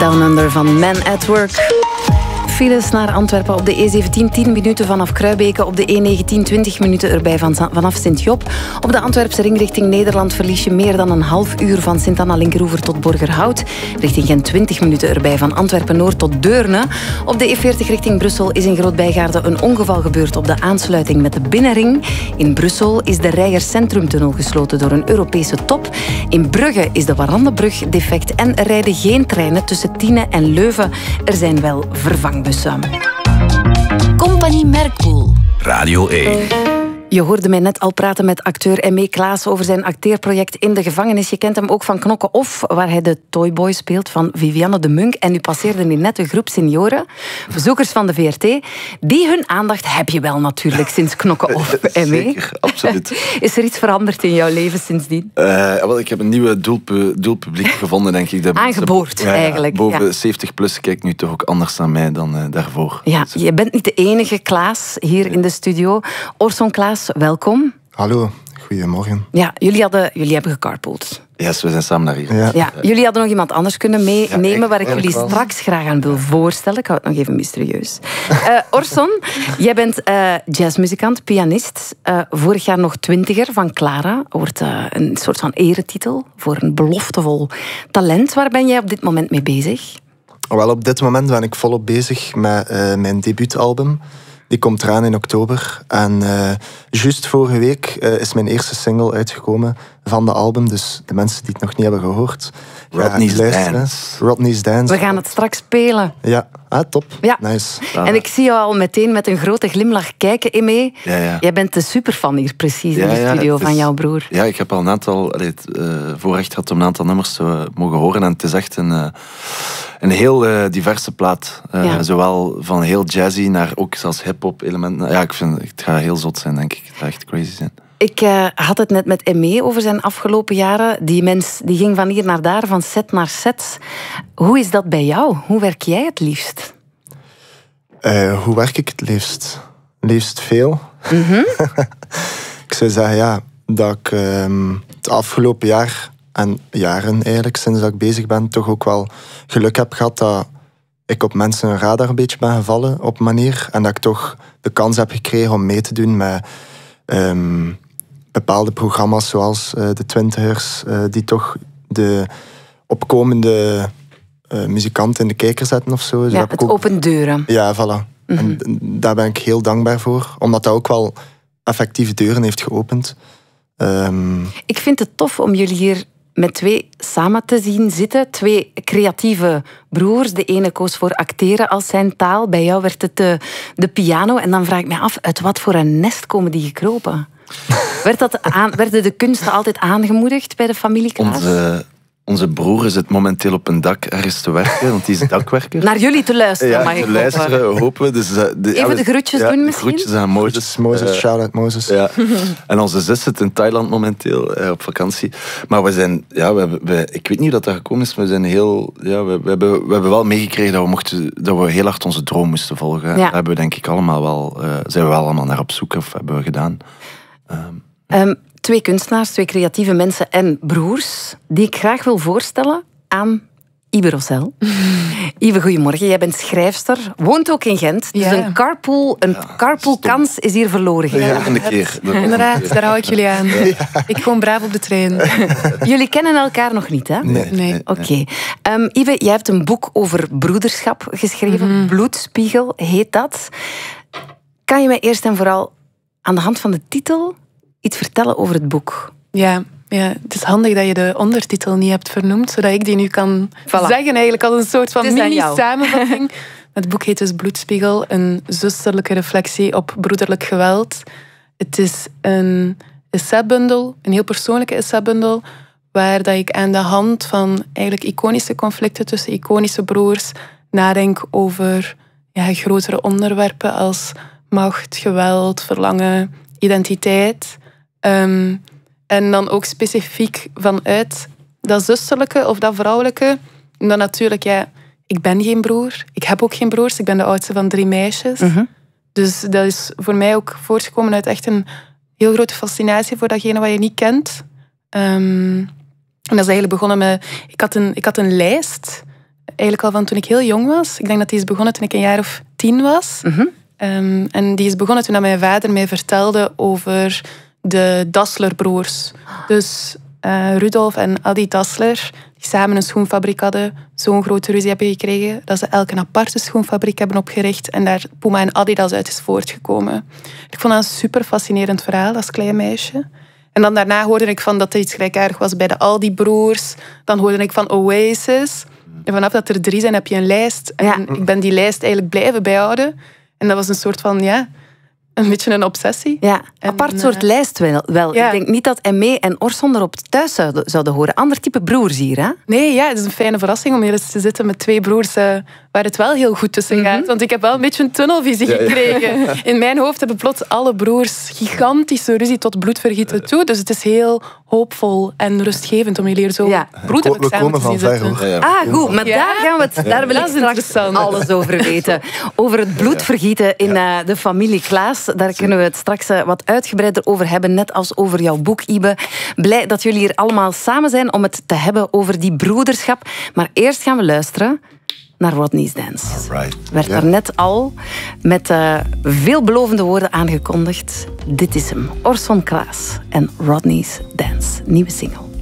Down Under van Man at Work. Files naar Antwerpen op de E17, 10 minuten vanaf Kruibeke. Op de E19, 20 minuten erbij vanaf Sint-Job. Op de Antwerpse ring richting Nederland verlies je meer dan een half uur van Sint-Anna-Linkeroever tot Borgerhout. Richting Gent 20 minuten erbij van Antwerpen-Noord tot Deurne. Op de E40 richting Brussel is in Groot-Bijgaarde een ongeval gebeurd op de aansluiting met de binnenring. In Brussel is de Reijers Centrumtunnel gesloten door een Europese top. In Brugge is de Warandenbrug defect en er rijden geen treinen tussen Tiene en Leuven. Er zijn wel vervangbussen. Compagnie Merkpoel. Radio 1. Je hoorde mij net al praten met acteur M.E. Klaas over zijn acteerproject in de gevangenis. Je kent hem ook van Knokke Off, waar hij de Toyboy speelt van Vivianne de Munk. En nu passeerde nu net een groep senioren, bezoekers van de VRT. Die hun aandacht heb je wel natuurlijk sinds Knokke Off, M.E. Zeker, absoluut. Is er iets veranderd in jouw leven sindsdien? Ik heb een nieuwe doelpubliek gevonden, denk ik. Aangeboord, eigenlijk. Boven 70 plus kijkt nu toch ook anders naar mij dan daarvoor. Ja, je bent niet de enige Klaas hier in de studio. Orson Klaas, welkom. Hallo, goedemorgen. Ja, jullie hebben gecarpooled. Yes, we zijn samen naar hier. Ja, jullie hadden nog iemand anders kunnen meenemen waar ik jullie straks graag aan wil voorstellen. Ik hou het nog even mysterieus. Orson, jij bent jazzmuzikant, pianist. Vorig jaar nog 20er van Clara. Wordt een soort van eretitel voor een beloftevol talent. Waar ben jij op dit moment mee bezig? Wel, op dit moment ben ik volop bezig met mijn debuutalbum. Die komt eraan in oktober. En juist vorige week is mijn eerste single uitgekomen van de album. Dus de mensen die het nog niet hebben gehoord, Rodney's Dance. Rodney's Dance. We gaan het straks spelen. Ja, top. Ja. Nice. En ik zie jou al meteen met een grote glimlach kijken, Emme. Ja. Jij bent de superfan hier precies in de studio van jouw broer. Ja, ik heb al een aantal voorrecht gehad om een aantal nummers te mogen horen. En het is echt een heel diverse plaat. Zowel van heel jazzy naar ook zelfs hip-hop elementen. Ja, ik vind het gaat heel zot zijn, denk ik. Het gaat echt crazy zijn. Ik had het net met Emme over zijn afgelopen jaren. Die mens die ging van hier naar daar, van set naar set. Hoe is dat bij jou? Hoe werk jij het liefst? Hoe werk ik het liefst? Liefst veel. Mm-hmm. Ik zou zeggen, dat ik het afgelopen jaar en jaren eigenlijk, sinds dat ik bezig ben, toch ook wel geluk heb gehad dat ik op mensen een radar een beetje ben gevallen op een manier. En dat ik toch de kans heb gekregen om mee te doen met bepaalde programma's zoals de Twintigers, die toch de opkomende muzikanten in de kijker zetten of zo. Dus ja, het open deuren. Ja, voilà. Mm-hmm. En daar ben ik heel dankbaar voor, omdat dat ook wel effectieve deuren heeft geopend. Ik vind het tof om jullie hier met twee samen te zien zitten. Twee creatieve broers. De ene koos voor acteren als zijn taal. Bij jou werd het de piano. En dan vraag ik me af, uit wat voor een nest komen die gekropen? Werden de kunsten altijd aangemoedigd bij de familie Klaas? Onze broer zit momenteel op een dak ergens te werken, want die is dakwerker. Naar jullie te luisteren, mag ik te luisteren, hopen we. Dus, even de groetjes doen misschien? Groetjes aan Moses. Shout-out Moses. Ja. En onze zus zit in Thailand momenteel op vakantie. Maar we zijn, ik weet niet hoe dat gekomen is, maar we zijn heel, we hebben wel meegekregen dat we heel hard onze droom moesten volgen. Ja. Daar hebben we denk ik allemaal wel, zijn we wel allemaal naar op zoek of hebben we gedaan. Twee kunstenaars, twee creatieve mensen en broers, die ik graag wil voorstellen aan Ibe Rossel. Ibe, goedemorgen. Jij bent schrijfster, woont ook in Gent. Dus een carpoolkans is hier verloren gegaan. Volgende keer. Inderdaad, daar hou ik jullie aan. Ja. Ik woon braaf op de trein. Jullie kennen elkaar nog niet, hè? Nee. Oké. Ibe, jij hebt een boek over broederschap geschreven. Mm-hmm. Bloedspiegel heet dat. Kan je mij eerst en vooral aan de hand van de titel iets vertellen over het boek? Ja, het is handig dat je de ondertitel niet hebt vernoemd, zodat ik die nu kan zeggen eigenlijk als een soort van mini-samenvatting. Het boek heet dus Bloedspiegel, een zusterlijke reflectie op broederlijk geweld. Het is een essaybundel, een heel persoonlijke essaybundel, waar dat ik aan de hand van eigenlijk iconische conflicten tussen iconische broers nadenk over grotere onderwerpen als macht, geweld, verlangen, identiteit. En dan ook specifiek vanuit dat zusterlijke of dat vrouwelijke. En dan natuurlijk, ik ben geen broer. Ik heb ook geen broers. Ik ben de oudste van 3 meisjes. Mm-hmm. Dus dat is voor mij ook voortgekomen uit echt een heel grote fascinatie voor datgene wat je niet kent. En dat is eigenlijk begonnen met... Ik had een lijst eigenlijk al van toen ik heel jong was. Ik denk dat die is begonnen toen ik een jaar of 10 was. En die is begonnen toen mijn vader mij vertelde over de Dassler-broers. Dus Rudolf en Adi Dassler, die samen een schoenfabriek hadden, zo'n grote ruzie hebben gekregen, dat ze elk een aparte schoenfabriek hebben opgericht en daar Puma en Adidas uit is voortgekomen. Ik vond dat een super fascinerend verhaal als klein meisje. En dan daarna hoorde ik van dat er iets gelijkaardig was bij de Aldi-broers. Dan hoorde ik van Oasis. En vanaf dat er 3 zijn, heb je een lijst. En ik ben die lijst eigenlijk blijven bijhouden. En dat was een soort van, een beetje een obsessie. Ja, apart soort lijst wel. Ja. Ik denk niet dat Aimé en Orson erop thuis zouden horen. Ander type broers hier, hè? Nee, het is een fijne verrassing om hier eens te zitten met 2 broers waar het wel heel goed tussen gaat. Want ik heb wel een beetje een tunnelvisie gekregen. In mijn hoofd hebben plots alle broers gigantische ruzie tot bloedvergieten toe. Dus het is heel hoopvol en rustgevend om jullie hier zo broederlijk samen te zien zitten. Goed, maar daar wil ik straks alles over weten. Over het bloedvergieten in de familie Klaas. Daar kunnen we het straks wat uitgebreider over hebben, net als over jouw boek, Ibe. Blij dat jullie hier allemaal samen zijn om het te hebben over die broederschap. Maar eerst gaan we luisteren naar Rodney's Dance. Werd daar net al met veelbelovende woorden aangekondigd. Dit is hem, Orson Klaas en Rodney's Dance, nieuwe single.